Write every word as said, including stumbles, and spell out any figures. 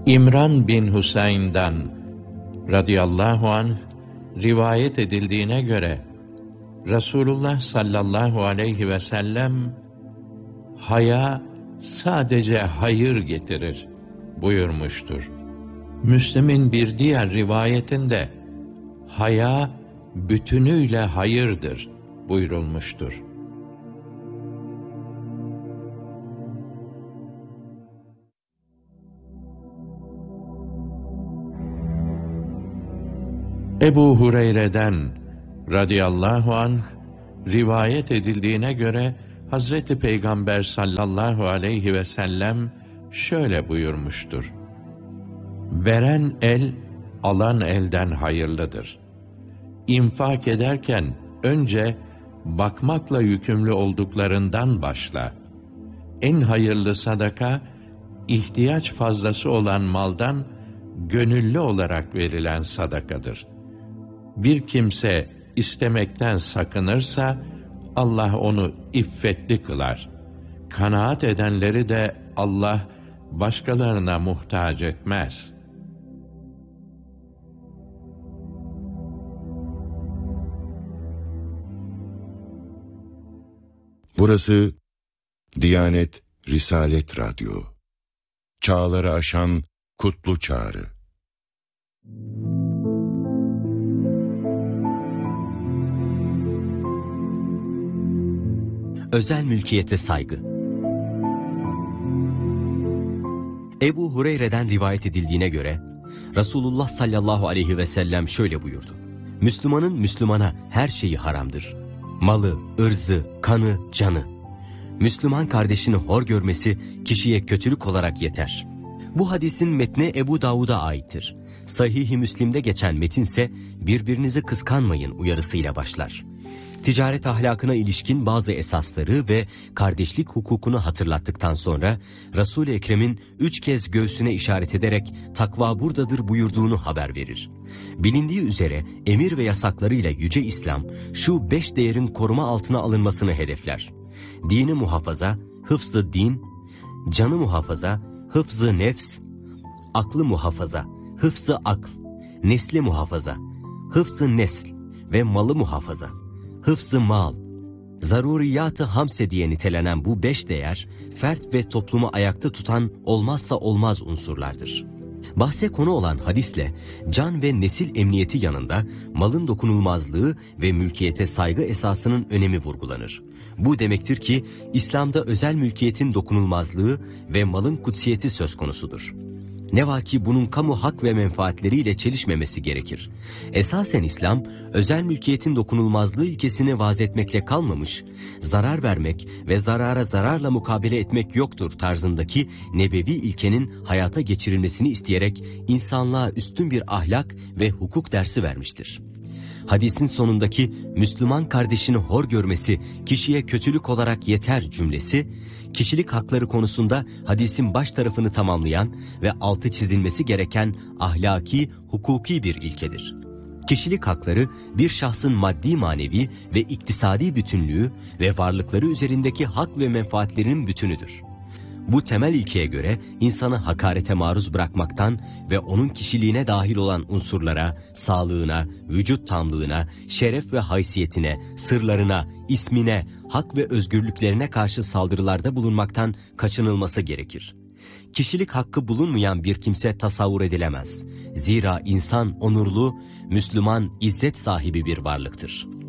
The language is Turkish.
İmran bin Hüseyin'den radıyallahu anh rivayet edildiğine göre Resulullah sallallahu aleyhi ve sellem haya sadece hayır getirir buyurmuştur. Müslim'in bir diğer rivayetinde haya bütünüyle hayırdır buyurulmuştur. Ebu Hureyre'den radıyallahu anh rivayet edildiğine göre Hazreti Peygamber sallallahu aleyhi ve sellem şöyle buyurmuştur: Veren el, alan elden hayırlıdır. İnfak ederken önce bakmakla yükümlü olduklarından başla. En hayırlı sadaka, ihtiyaç fazlası olan maldan gönüllü olarak verilen sadakadır. Bir kimse istemekten sakınırsa, Allah onu iffetli kılar. Kanaat edenleri de Allah başkalarına muhtaç etmez. Burası Diyanet Risalet Radyo. Çağları aşan kutlu çağrı. Özel mülkiyete saygı. Ebu Hureyre'den rivayet edildiğine göre Resulullah sallallahu aleyhi ve sellem şöyle buyurdu: Müslümanın Müslümana her şeyi haramdır. Malı, ırzı, kanı, canı. Müslüman kardeşini hor görmesi kişiye kötülük olarak yeter. Bu hadisin metni Ebu Davud'a aittir. Sahih-i Müslim'de geçen metinse birbirinizi kıskanmayın uyarısıyla başlar. Ticaret ahlakına ilişkin bazı esasları ve kardeşlik hukukunu hatırlattıktan sonra Resul-i Ekrem'in üç kez göğsüne işaret ederek takva buradadır buyurduğunu haber verir. Bilindiği üzere emir ve yasaklarıyla Yüce İslam şu beş değerin koruma altına alınmasını hedefler: dini muhafaza, hıfz-ı din; canı muhafaza, hıfz-ı nefs; aklı muhafaza, hıfz-ı akl; nesli muhafaza, hıfz-ı nesl ve malı muhafaza, hıfz-ı mal. Zaruriyat-ı hamse diye nitelenen bu beş değer, fert ve toplumu ayakta tutan olmazsa olmaz unsurlardır. Bahse konu olan hadisle can ve nesil emniyeti yanında malın dokunulmazlığı ve mülkiyete saygı esasının önemi vurgulanır. Bu demektir ki İslam'da özel mülkiyetin dokunulmazlığı ve malın kutsiyeti söz konusudur. Ne var ki bunun kamu hak ve menfaatleriyle çelişmemesi gerekir. Esasen İslam, özel mülkiyetin dokunulmazlığı ilkesini vaz etmekle kalmamış, zarar vermek ve zarara zararla mukabele etmek yoktur tarzındaki nebevi ilkenin hayata geçirilmesini isteyerek insanlığa üstün bir ahlak ve hukuk dersi vermiştir. Hadisin sonundaki Müslüman kardeşini hor görmesi kişiye kötülük olarak yeter cümlesi, kişilik hakları konusunda hadisin baş tarafını tamamlayan ve altı çizilmesi gereken ahlaki, hukuki bir ilkedir. Kişilik hakları bir şahsın maddi manevi ve iktisadi bütünlüğü ve varlıkları üzerindeki hak ve menfaatlerinin bütünüdür. Bu temel ilkeye göre insanı hakarete maruz bırakmaktan ve onun kişiliğine dahil olan unsurlara, sağlığına, vücut tamlığına, şeref ve haysiyetine, sırlarına, ismine, hak ve özgürlüklerine karşı saldırılarda bulunmaktan kaçınılması gerekir. Kişilik hakkı bulunmayan bir kimse tasavvur edilemez. Zira insan onurlu, Müslüman izzet sahibi bir varlıktır.